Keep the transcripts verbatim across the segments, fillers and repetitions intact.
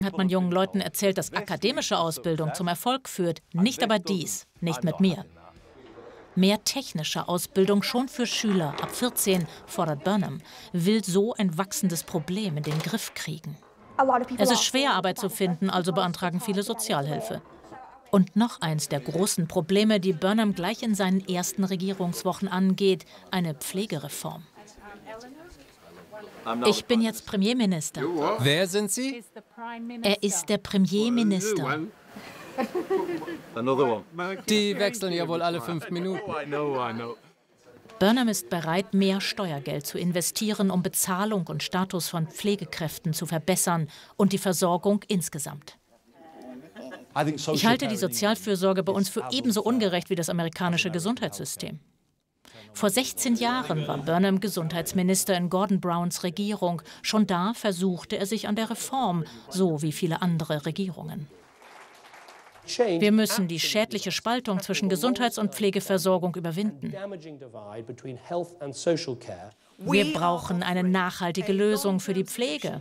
Hat man jungen Leuten erzählt, dass akademische Ausbildung zum Erfolg führt, nicht aber dies, nicht mit mir. Mehr technische Ausbildung schon für Schüler ab vierzehn fordert Burnham, will so ein wachsendes Problem in den Griff kriegen. Es ist schwer, Arbeit zu finden, also beantragen viele Sozialhilfe. Und noch eins der großen Probleme, die Burnham gleich in seinen ersten Regierungswochen angeht, eine Pflegereform. Ich bin jetzt Premierminister. Wer sind Sie? Er ist der Premierminister. Die wechseln ja wohl alle fünf Minuten. Burnham ist bereit, mehr Steuergeld zu investieren, um Bezahlung und Status von Pflegekräften zu verbessern und die Versorgung insgesamt. Ich halte die Sozialfürsorge bei uns für ebenso ungerecht wie das amerikanische Gesundheitssystem. Vor sechzehn Jahren war Burnham Gesundheitsminister in Gordon Browns Regierung. Schon da versuchte er sich an der Reform, so wie viele andere Regierungen. Wir müssen die schädliche Spaltung zwischen Gesundheits- und Pflegeversorgung überwinden. Wir brauchen eine nachhaltige Lösung für die Pflege.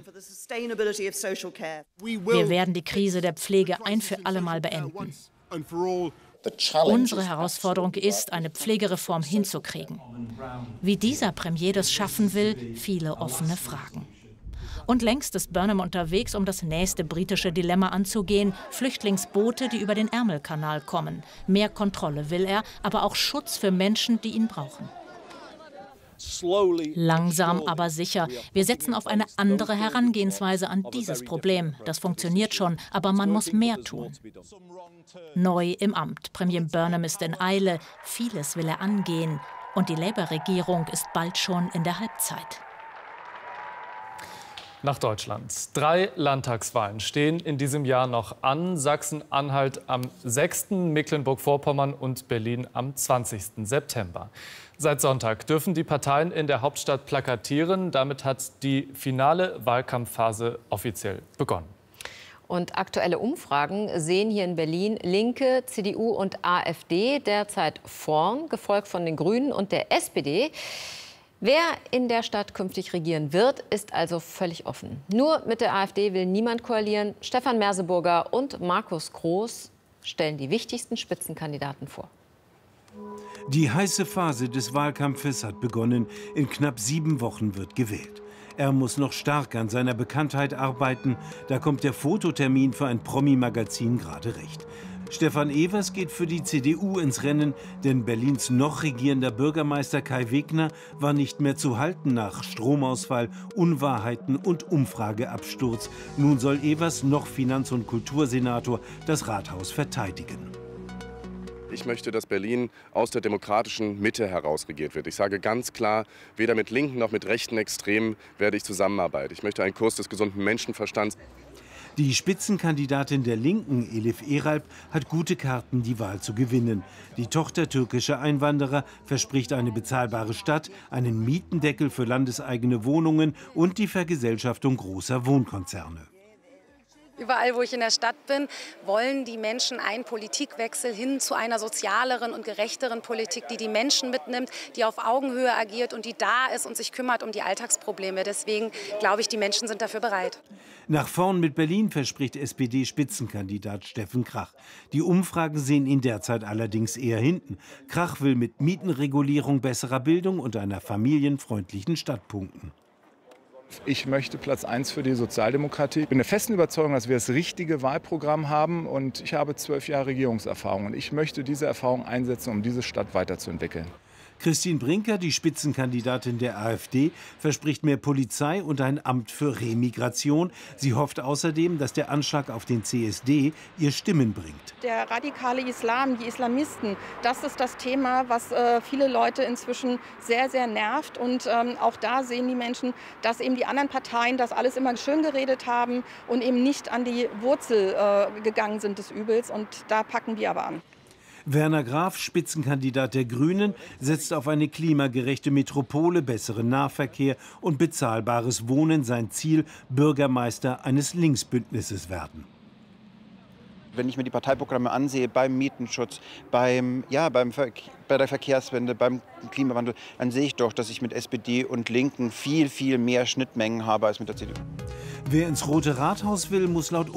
Wir werden die Krise der Pflege ein für alle Mal beenden. Unsere Herausforderung ist, eine Pflegereform hinzukriegen. Wie dieser Premier das schaffen will, viele offene Fragen. Und längst ist Burnham unterwegs, um das nächste britische Dilemma anzugehen. Flüchtlingsboote, die über den Ärmelkanal kommen. Mehr Kontrolle will er, aber auch Schutz für Menschen, die ihn brauchen. Langsam, aber sicher. Wir setzen auf eine andere Herangehensweise an dieses Problem. Das funktioniert schon, aber man muss mehr tun. Neu im Amt. Premier Burnham ist in Eile. Vieles will er angehen. Und die Labour-Regierung ist bald schon in der Halbzeit. Nach Deutschland. Drei Landtagswahlen stehen in diesem Jahr noch an. Sachsen-Anhalt am sechsten, Mecklenburg-Vorpommern und Berlin am zwanzigsten September. Seit Sonntag dürfen die Parteien in der Hauptstadt plakatieren. Damit hat die finale Wahlkampfphase offiziell begonnen. Und aktuelle Umfragen sehen hier in Berlin Linke, C D U und AfD derzeit vorn, gefolgt von den Grünen und der S P D. Wer in der Stadt künftig regieren wird, ist also völlig offen. Nur mit der AfD will niemand koalieren. Stefan Merseburger und Markus Groß stellen die wichtigsten Spitzenkandidaten vor. Die heiße Phase des Wahlkampfes hat begonnen. In knapp sieben Wochen wird gewählt. Er muss noch stark an seiner Bekanntheit arbeiten. Da kommt der Fototermin für ein Promi-Magazin gerade recht. Stefan Evers geht für die C D U ins Rennen, denn Berlins noch regierender Bürgermeister Kai Wegner war nicht mehr zu halten nach Stromausfall, Unwahrheiten und Umfrageabsturz. Nun soll Evers, noch Finanz- und Kultursenator, das Rathaus verteidigen. Ich möchte, dass Berlin aus der demokratischen Mitte heraus regiert wird. Ich sage ganz klar, weder mit linken noch mit rechten Extremen werde ich zusammenarbeiten. Ich möchte einen Kurs des gesunden Menschenverstands. Die Spitzenkandidatin der Linken, Elif Eralp, hat gute Karten, die Wahl zu gewinnen. Die Tochter türkischer Einwanderer verspricht eine bezahlbare Stadt, einen Mietendeckel für landeseigene Wohnungen und die Vergesellschaftung großer Wohnkonzerne. Überall, wo ich in der Stadt bin, wollen die Menschen einen Politikwechsel hin zu einer sozialeren und gerechteren Politik, die die Menschen mitnimmt, die auf Augenhöhe agiert und die da ist und sich kümmert um die Alltagsprobleme. Deswegen glaube ich, die Menschen sind dafür bereit. Nach vorn mit Berlin verspricht S P D-Spitzenkandidat Steffen Krach. Die Umfragen sehen ihn derzeit allerdings eher hinten. Krach will mit Mietenregulierung, besserer Bildung und einer familienfreundlichen Stadt punkten. Ich möchte Platz eins für die Sozialdemokratie. Ich bin der festen Überzeugung, dass wir das richtige Wahlprogramm haben. Und ich habe zwölf Jahre Regierungserfahrung. Und ich möchte diese Erfahrung einsetzen, um diese Stadt weiterzuentwickeln. Christine Brinker, die Spitzenkandidatin der AfD, verspricht mehr Polizei und ein Amt für Remigration. Sie hofft außerdem, dass der Anschlag auf den C S D ihr Stimmen bringt. Der radikale Islam, die Islamisten, das ist das Thema, was äh, viele Leute inzwischen sehr, sehr nervt. Und ähm, auch da sehen die Menschen, dass eben die anderen Parteien das alles immer schön geredet haben und eben nicht an die Wurzel äh, gegangen sind des Übels. Und da packen wir aber an. Werner Graf, Spitzenkandidat der Grünen, setzt auf eine klimagerechte Metropole, besseren Nahverkehr und bezahlbares Wohnen. Sein Ziel, Bürgermeister eines Linksbündnisses werden. Wenn ich mir die Parteiprogramme ansehe, beim Mietenschutz, beim, ja, beim Ver bei der Verkehrswende, beim Klimawandel, dann sehe ich doch, dass ich mit S P D und Linken viel, viel mehr Schnittmengen habe als mit der C D U. Wer ins Rote Rathaus will, muss laut